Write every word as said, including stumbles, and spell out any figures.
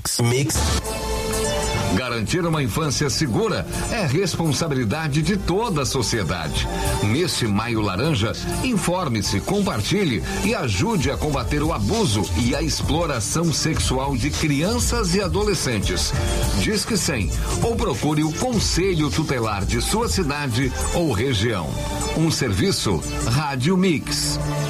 Mix. Garantir uma infância segura é responsabilidade de toda a sociedade. Neste Maio Laranja, informe-se, compartilhe e ajude a combater o abuso e a exploração sexual de crianças e adolescentes. Disque cem ou procure o Conselho Tutelar de sua cidade ou região. Um serviço Rádio Mix.